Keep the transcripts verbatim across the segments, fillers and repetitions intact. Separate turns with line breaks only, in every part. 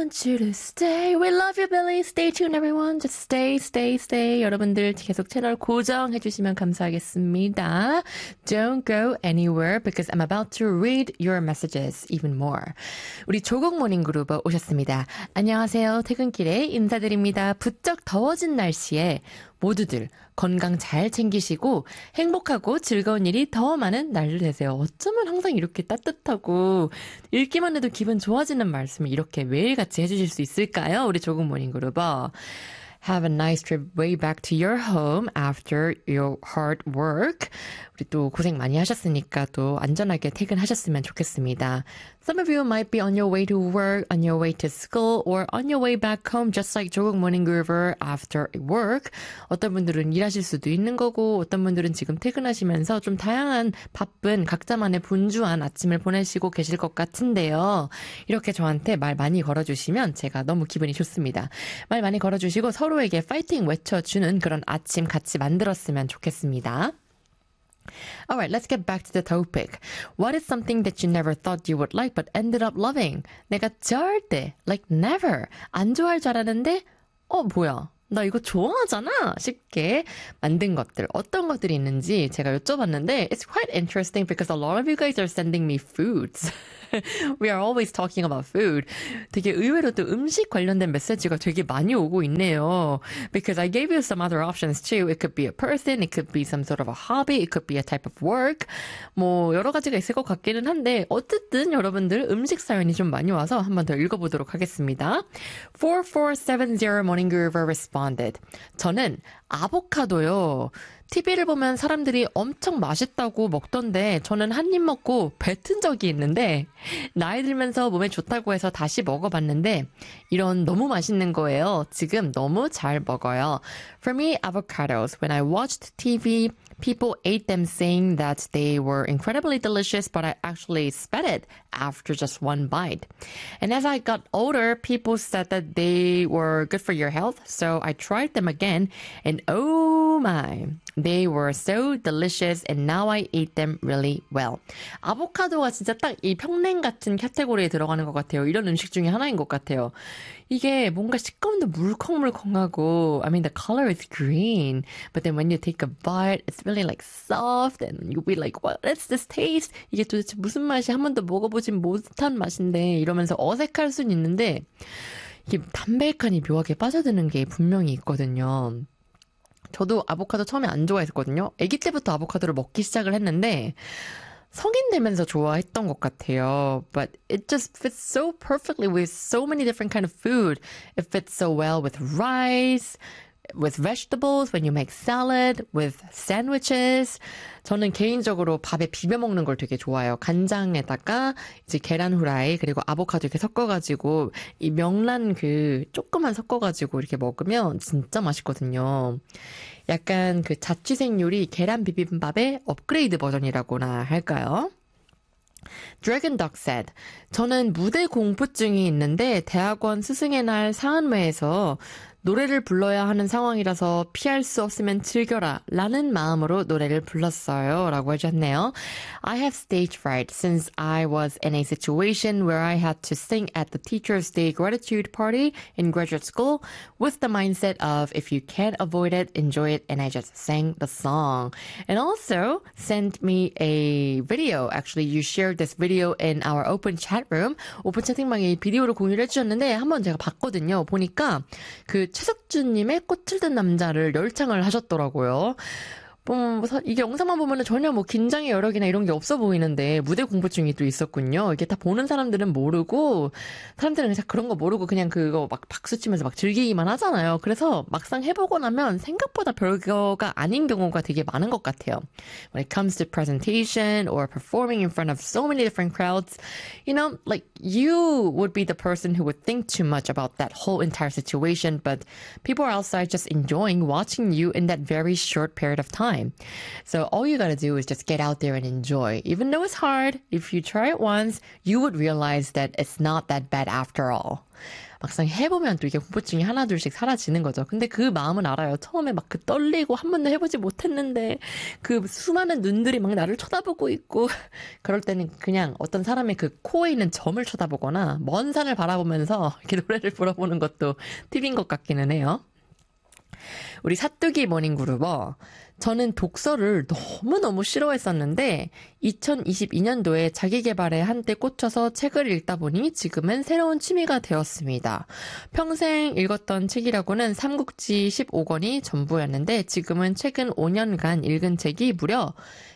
want you to stay. We love you, Billy. Stay tuned, everyone. Just stay, stay, stay. 여러분들 계속 채널 고정해주시면 감사하겠습니다. Don't go anywhere because I'm about to read your messages even more. 우리 조국 모닝그룹 오셨습니다. 안녕하세요. 퇴근길에 인사드립니다. 부쩍 더워진 날씨에 모두들 건강 잘 챙기시고 행복하고 즐거운 일이 더 많은 날들 되세요. 어쩌면 항상 이렇게 따뜻하고 읽기만 해도 기분 좋아지는 말씀을 이렇게 매일같이 해주실 수 있을까요? 우리 조국 모닝그룹어. Have a nice trip way back to your home after your hard work. 우리 또 고생 많이 하셨으니까 또 안전하게 퇴근하셨으면 좋겠습니다. Some of you might be on your way to work, on your way to school, or on your way back home just like 조국 모닝 그루버 after work. 어떤 분들은 일하실 수도 있는 거고 어떤 분들은 지금 퇴근하시면서 좀 다양한 바쁜 각자만의 분주한 아침을 보내시고 계실 것 같은데요. 이렇게 저한테 말 많이 걸어주시면 제가 너무 기분이 좋습니다. 말 많이 걸어주시고 서로에게 파이팅 외쳐주는 그런 아침 같이 만들었으면 좋겠습니다. Alright, let's get back to the topic. What is something that you never thought you would like but ended up loving? 내가 절대, like never, 안 좋아할 줄 알았는데 어 뭐야? 나 이거 좋아하잖아 싶게 만든 것들 어떤 것들이 있는지 제가 여쭤봤는데 It's quite interesting because a lot of you guys are sending me foods. We are always talking about food. 되게 의외로 또 음식 관련된 메시지가 되게 많이 오고 있네요. Because I gave you some other options too. It could be a person, it could be some sort of a hobby, it could be a type of work. 뭐 여러 가지가 있을 것 같기는 한데 어쨌든 여러분들 음식 사연이 좀 많이 와서 한 번 더 읽어보도록 하겠습니다. four four seven zero Morning Groover responded. 저는 아보카도요. 티비를 보면 사람들이 엄청 맛있다고 먹던데 저는 한 입 먹고 뱉은 적이 있는데 나이 들면서 몸에 좋다고 해서 다시 먹어봤는데 이런 너무 맛있는 거예요. 지금 너무 잘 먹어요. For me, avocados. When I watched 티비, people ate them saying that they were incredibly delicious, but I actually spat it after just one bite. And as I got older, people said that they were good for your health, so I tried them again, and oh my, they were so delicious, and now I eat them really well. 아보카도가 진짜 딱 이 평냉 같은 카테고리에 들어가는 것 같아요. 이런 음식 중에 하나인 것 같아요. 이게 뭔가 식감도 물컹물컹하고, I mean, the color is green, but then when you take a bite, it's really like soft, and you'll be like, what is this taste? 이게 도대체 무슨 맛이 한 번도 먹어보진 못한 맛인데, 이러면서 어색할 순 있는데, 이게 담백하니 묘하게 빠져드는 게 분명히 있거든요. 저도 아보카도 처음에 안 좋아했거든요. 아기 때부터 아보카도를 먹기 시작을 했는데, 성인 되면서 좋아했던 것 같아요. But it just fits so perfectly with so many different kind of food. It fits so well with rice, with vegetables, when you make salad, with sandwiches. 저는 개인적으로 밥에 비벼 먹는 걸 되게 좋아해요. 간장에다가 이제 계란 후라이 그리고 아보카도 이렇게 섞어가지고 이 명란 그 조금만 섞어가지고 이렇게 먹으면 진짜 맛있거든요. 약간 그 자취생 요리 계란 비빔밥의 업그레이드 버전이라고나 할까요? Dragon Duck said, 저는 무대 공포증이 있는데 대학원 스승의 날 사은회에서 노래를 불러야 하는 상황이라서 피할 수 없으면 즐겨라 라는 마음으로 노래를 불렀어요 라고 해주셨네요. I have stage fright since I was in a situation where I had to sing at the Teacher's Day gratitude party in graduate school with the mindset of if you can't avoid it, enjoy it, and I just sang the song. And also sent me a video. Actually, you shared this video in our open chat room. 오픈 채팅방에 비디오를 공유를 해주셨는데 한번 제가 봤거든요. 보니까 그 최석준님의 꽃을 든 남자를 열창을 하셨더라고요. 뭐, 이게 영상만 보면 전혀 뭐 긴장의 여력이나 이런 게 없어 보이는데 무대 공포증이 또 있었군요. 이게 다 보는 사람들은 모르고 사람들은 그냥 그런 거 모르고 그냥 그거 막 박수 치면서 막 즐기기만 하잖아요. 그래서 막상 해보고 나면 생각보다 별거가 아닌 경우가 되게 많은 것 같아요. When it comes to presentation or performing in front of so many different crowds, you know, like you would be the person who would think too much about that whole entire situation, but people are outside just enjoying watching you in that very short period of time. time. So all you gotta do is just get out there and enjoy. Even though it's hard, if you try it once, you would realize that it's not that bad after all. 막상 해보면 또 이게 공포증이 하나둘씩 사라지는 거죠. 근데 그 마음은 알아요. 처음에 막 그 떨리고 한 번도 해보지 못했는데 그 수많은 눈들이 막 나를 쳐다보고 있고 그럴 때는 그냥 어떤 사람의 그 코에 있는 점을 쳐다보거나 먼 산을 바라보면서 이렇게 노래를 불러보는 것도 팁인 것 같기는 해요. 우리 사뚜기 모닝그룹어 저는 독서를 너무너무 싫어했었는데 이천이십이 년도에 자기계발에 한때 꽂혀서 책을 읽다 보니 지금은 새로운 취미가 되었습니다. 평생 읽었던 책이라고는 삼국지 십오 권이 전부였는데 지금은 최근 오 년간 읽은 책이 무려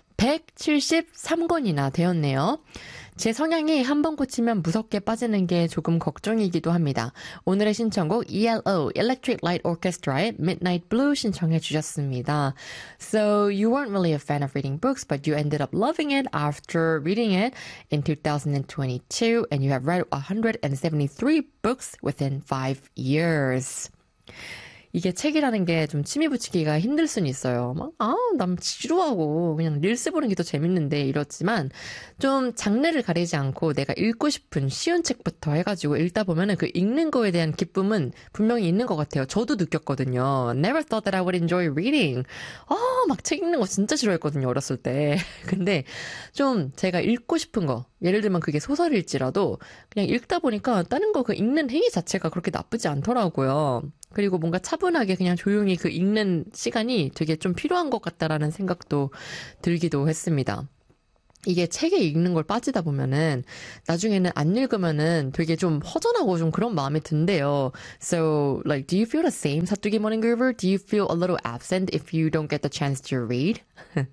백칠십삼 권이나 되었네요. 제 성향이 한 번 꽂히면 무섭게 빠지는 게 조금 걱정이기도 합니다. 오늘의 신청곡 이엘오 Electric Light Orchestra의 Midnight Blue 신청해 주셨습니다. So you weren't really a fan of reading books, but you ended up loving it after reading it in two thousand twenty-two, and you have read one hundred seventy-three books within five years. 이게 책이라는 게 좀 취미 붙이기가 힘들 수는 있어요. 막, 아, 난 지루하고 그냥 릴스 보는 게 더 재밌는데 이렇지만 좀 장르를 가리지 않고 내가 읽고 싶은 쉬운 책부터 해가지고 읽다 보면은 그 읽는 거에 대한 기쁨은 분명히 있는 것 같아요. 저도 느꼈거든요. Never thought that I would enjoy reading. 아, 막 책 읽는 거 진짜 싫어했거든요. 어렸을 때. 근데 좀 제가 읽고 싶은 거 예를 들면 그게 소설일지라도 그냥 읽다 보니까 다른 거 그 읽는 행위 자체가 그렇게 나쁘지 않더라고요. 그리고 뭔가 차분하게 그냥 조용히 그 읽는 시간이 되게 좀 필요한 것 같다라는 생각도 들기도 했습니다. 이게 책에 읽는 걸 빠지다 보면은 나중에는 안 읽으면은 되게 좀 허전하고 좀 그런 마음이 든대요. So, like, do you feel the same, 사뚜기 모닝그루버? Do you feel a little absent if you don't get the chance to read?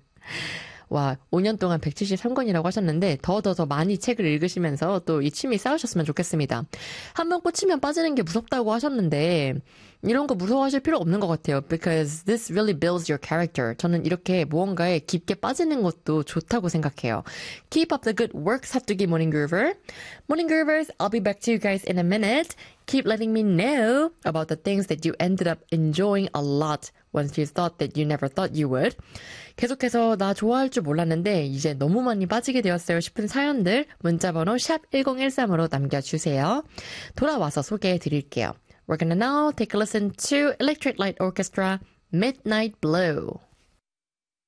와, 오 년 동안 백칠십삼 권이라고 하셨는데 더 더 더 많이 책을 읽으시면서 또 이 취미 쌓으셨으면 좋겠습니다. 한번 꽂히면 빠지는 게 무섭다고 하셨는데 이런 거 무서워하실 필요 없는 것 같아요. Because this really builds your character. 저는 이렇게 무언가에 깊게 빠지는 것도 좋다고 생각해요. Keep up the good work, 사뚜기 모닝그루버. Morninggroovers, I'll be back to you guys in a minute. Keep letting me know about the things that you ended up enjoying a lot once you thought that you never thought you would. 계속해서 나 좋아할 줄 몰랐는데 이제 너무 많이 빠지게 되었어요 싶은 사연들 문자번호 샵 일공일삼으로 남겨주세요. 돌아와서 소개해 드릴게요. We're gonna now take a listen to Electric Light Orchestra, Midnight Blue.